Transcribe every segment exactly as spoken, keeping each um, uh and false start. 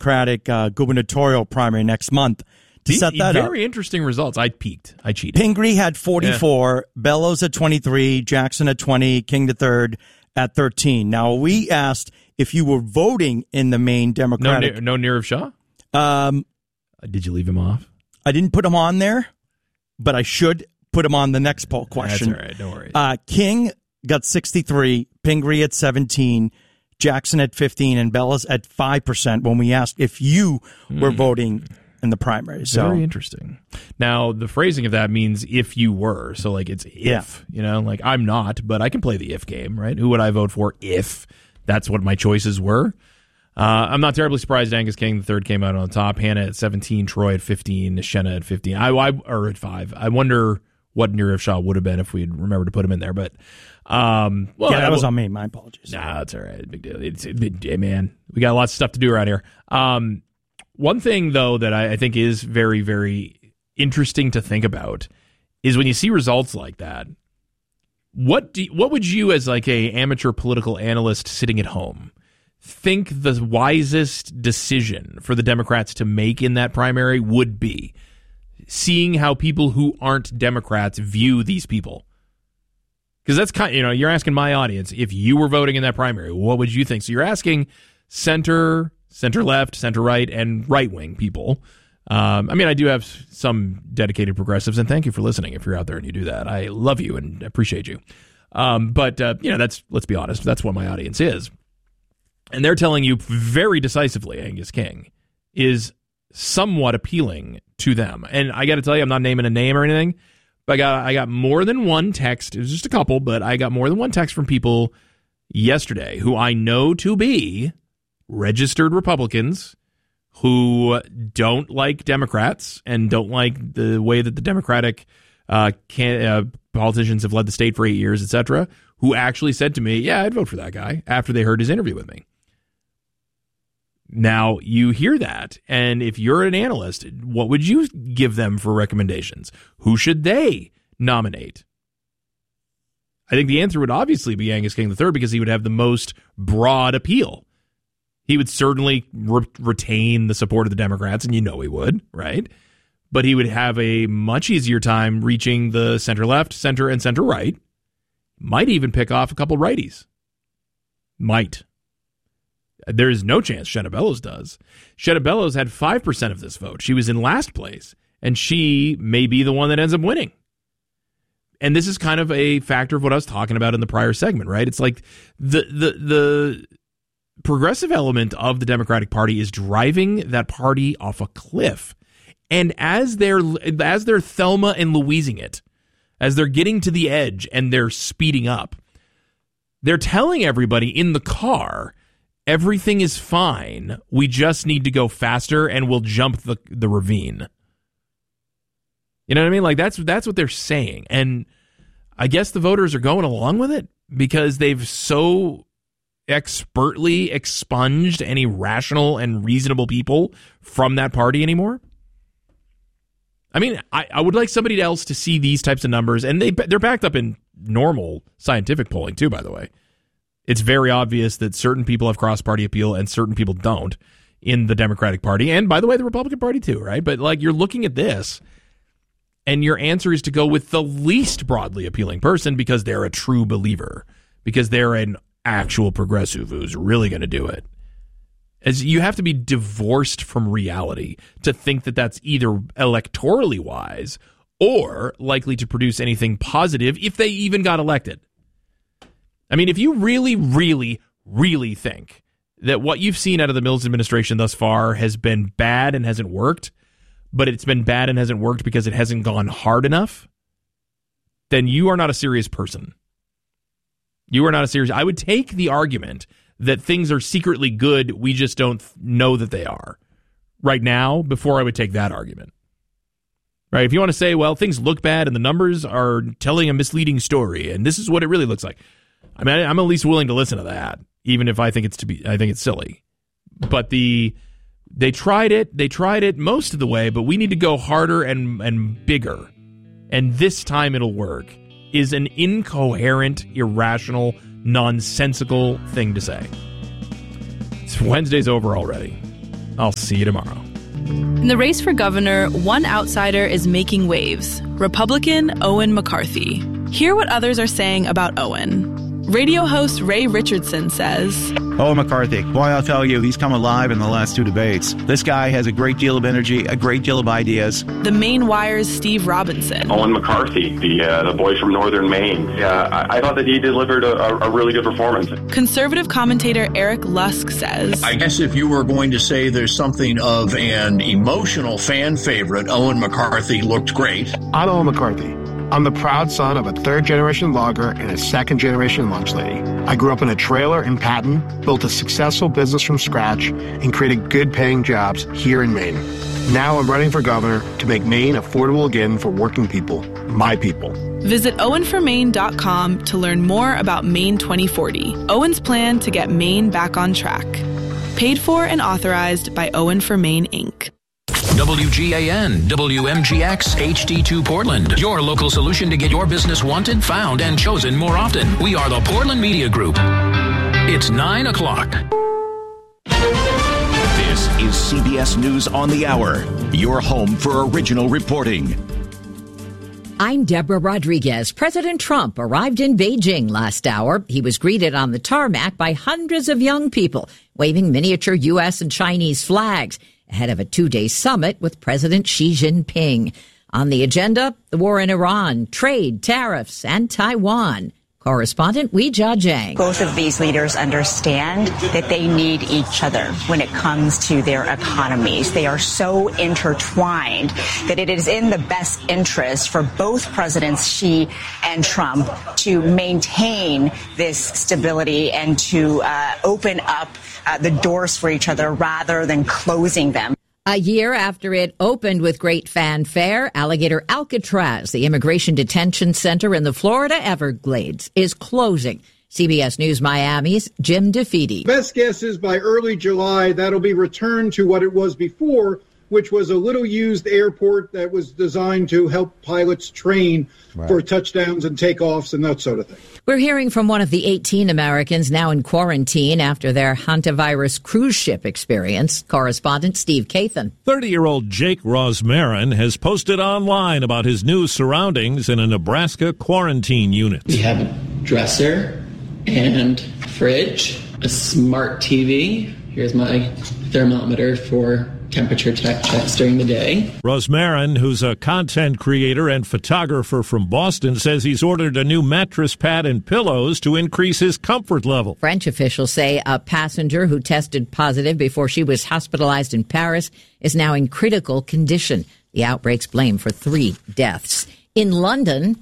Democratic uh, gubernatorial primary next month to These, set that very up. Very interesting results. I peaked. I cheated. Pingree had forty-four, yeah. Bellows at twenty-three, Jackson at twenty, King the third at thirteen. Now, we asked if you were voting in the main Democratic. No, no Nirav Shah? Um, Did you leave him off? I didn't put him on there, but I should put him on the next poll question. That's all right. Don't worry. Uh, King got sixty-three, Pingree at seventeen, Jackson at fifteen, and Bellows at five percent when we asked if you were mm. voting in the primary. So very interesting. Now, the phrasing of that means if you were. So, like, it's if, yeah. you know, like I'm not, but I can play the if game, right? Who would I vote for if that's what my choices were? Uh, I'm not terribly surprised Angus King the third came out on top. Hannah at seventeen, Troy at fifteen, Shenna at fifteen. I, I or at five. I wonder what Nirav Shah would have been if we'd remembered to put him in there. But um, well, yeah, that I, was on me. My apologies. Nah, that's all right. Big deal. It's, it, it, man, we got lots of stuff to do around here. Um, one thing though that I, I think is very, very interesting to think about is when you see results like that. What do what would you, as like a amateur political analyst sitting at home, think the wisest decision for the Democrats to make in that primary would be, seeing how people who aren't Democrats view these people? Because that's kind of, you know, you're asking my audience, if you were voting in that primary, what would you think? So you're asking center, center left, center right, and right wing people. Um, I mean, I do have some dedicated progressives, and thank you for listening if you're out there and you do that. I love you and appreciate you. Um, but, uh, you know, that's, let's be honest, that's what my audience is. And they're telling you very decisively Angus King is somewhat appealing to them. And I got to tell you, I'm not naming a name or anything, but I got I got more than one text. It was just a couple, but I got more than one text from people yesterday who I know to be registered Republicans who don't like Democrats and don't like the way that the Democratic uh, can, uh, politicians have led the state for eight years, et cetera, who actually said to me, yeah, I'd vote for that guy after they heard his interview with me. Now, you hear that, and if you're an analyst, what would you give them for recommendations? Who should they nominate? I think the answer would obviously be Angus King the third because he would have the most broad appeal. He would certainly re- retain the support of the Democrats, and you know he would, right? But he would have a much easier time reaching the center-left, center, and center-right. Might even pick off a couple righties. Might. There is no chance Shenna Bellows does. Shenna Bellows had five percent of this vote. She was in last place, and she may be the one that ends up winning. And this is kind of a factor of what I was talking about in the prior segment, right? It's like the the the progressive element of the Democratic Party is driving that party off a cliff. And as they're as they're Thelma and Louising it, as they're getting to the edge and they're speeding up, they're telling everybody in the car, everything is fine. We just need to go faster and we'll jump the, the ravine. You know what I mean? Like that's that's what they're saying. And I guess the voters are going along with it because they've so expertly expunged any rational and reasonable people from that party anymore. I mean, I, I would like somebody else to see these types of numbers, and they, they're backed up in normal scientific polling, too, by the way. It's very obvious that certain people have cross-party appeal and certain people don't in the Democratic Party, and, by the way, the Republican Party, too, right? But, like, you're looking at this, and your answer is to go with the least broadly appealing person because they're a true believer, because they're an actual progressive who's really going to do it. As you have to be divorced from reality to think that that's either electorally wise or likely to produce anything positive if they even got elected. I mean, if you really, really, really think that what you've seen out of the Mills administration thus far has been bad and hasn't worked, but it's been bad and hasn't worked because it hasn't gone hard enough, then you are not a serious person. You are not a serious... I would take the argument that things are secretly good, we just don't know that they are right now before I would take that argument. Right? If you want to say, well, things look bad and the numbers are telling a misleading story and this is what it really looks like. I mean, I'm at least willing to listen to that, even if I think it's to be, I think it's silly. But the they tried it, they tried it most of the way, but we need to go harder and and bigger. And this time it'll work. Is an incoherent, irrational, nonsensical thing to say. It's Wednesday's over already. I'll see you tomorrow. In the race for governor, one outsider is making waves. Republican Owen McCarthy. Hear what others are saying about Owen. Radio host Ray Richardson says, Owen McCarthy, boy, I'll tell you, he's come alive in the last two debates. This guy has a great deal of energy, a great deal of ideas. The Maine Wire's Steve Robinson. Owen McCarthy, the uh, the boy from northern Maine. Yeah, I, I thought that he delivered a, a really good performance. Conservative commentator Eric Lusk says, I guess if you were going to say there's something of an emotional fan favorite, Owen McCarthy looked great. I'm Owen McCarthy. I'm the proud son of a third-generation logger and a second-generation lunch lady. I grew up in a trailer in Patton, built a successful business from scratch, and created good-paying jobs here in Maine. Now I'm running for governor to make Maine affordable again for working people, my people. Visit owen for maine dot com to learn more about Maine twenty forty, Owen's plan to get Maine back on track. Paid for and authorized by Owen for Maine, Incorporated. W G A N, W M G X, H D two Portland. Your local solution to get your business wanted, found, and chosen more often. We are the Portland Media Group. It's nine o'clock. This is C B S News on the Hour, your home for original reporting. I'm Deborah Rodriguez. President Trump arrived in Beijing last hour. He was greeted on the tarmac by hundreds of young people waving miniature U S and Chinese flags ahead of a two-day summit with President Xi Jinping. On the agenda, the war in Iran, trade, tariffs, and Taiwan. Correspondent Weijia Jiang. Both of these leaders understand that they need each other when it comes to their economies. They are so intertwined that it is in the best interest for both Presidents Xi and Trump to maintain this stability and to uh, open up uh, the doors for each other rather than closing them. A year after it opened with great fanfare, Alligator Alcatraz, the immigration detention center in the Florida Everglades, is closing. C B S News Miami's Jim DeFede. Best guess is by early July, that'll be returned to what it was before, which was a little-used airport that was designed to help pilots train right. for touchdowns and takeoffs and that sort of thing. We're hearing from one of the eighteen Americans now in quarantine after their hantavirus cruise ship experience. Correspondent Steve Kathan. thirty-year-old Jake Rosmarin has posted online about his new surroundings in a Nebraska quarantine unit. We have a dresser and fridge, a smart T V. Here's my thermometer for temperature check checks during the day. Rosmarin, who's a content creator and photographer from Boston, says he's ordered a new mattress pad and pillows to increase his comfort level. French officials say a passenger who tested positive before she was hospitalized in Paris is now in critical condition. The outbreak's blamed for three deaths. In London,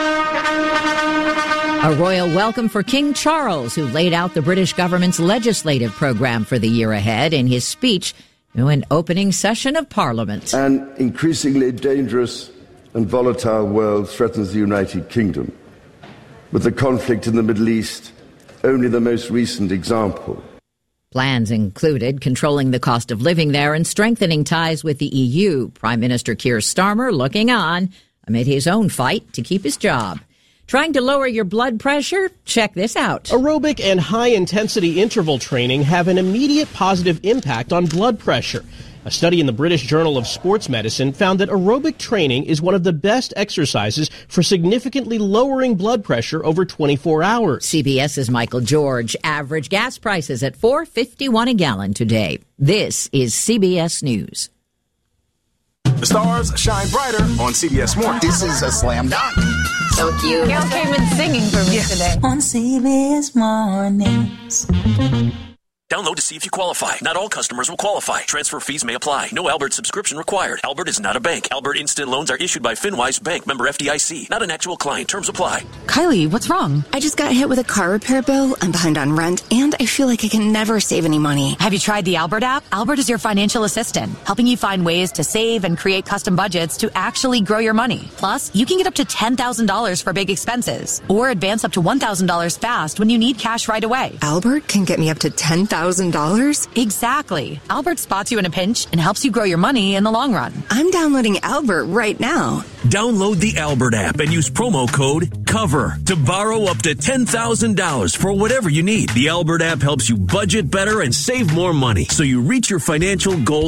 a royal welcome for King Charles, who laid out the British government's legislative program for the year ahead in his speech to an opening session of Parliament. An increasingly dangerous and volatile world threatens the United Kingdom, with the conflict in the Middle East only the most recent example. Plans included controlling the cost of living there and strengthening ties with the E U. Prime Minister Keir Starmer looking on amid his own fight to keep his job. Trying to lower your blood pressure? Check this out. Aerobic and high-intensity interval training have an immediate positive impact on blood pressure. A study in the British Journal of Sports Medicine found that aerobic training is one of the best exercises for significantly lowering blood pressure over twenty-four hours. CBS's Michael George. Average gas prices at four dollars and fifty-one cents a gallon today. This is C B S News. The stars shine brighter on C B S Mornings. This is a slam dunk. So cute. Gail came in singing for me yeah. today. On C B S Mornings. Download to see if you qualify. Not all customers will qualify. Transfer fees may apply. No Albert subscription required. Albert is not a bank. Albert Instant Loans are issued by FinWise Bank, member F D I C. Not an actual client. Terms apply. Kylie, what's wrong? I just got hit with a car repair bill. I'm behind on rent, and I feel like I can never save any money. Have you tried the Albert app? Albert is your financial assistant, helping you find ways to save and create custom budgets to actually grow your money. Plus, you can get up to ten thousand dollars for big expenses, or advance up to one thousand dollars fast when you need cash right away. Albert can get me up to ten thousand dollars? Exactly. Albert spots you in a pinch and helps you grow your money in the long run. I'm downloading Albert right now. Download the Albert app and use promo code Cover to borrow up to ten thousand dollars for whatever you need. The Albert app helps you budget better and save more money so you reach your financial goals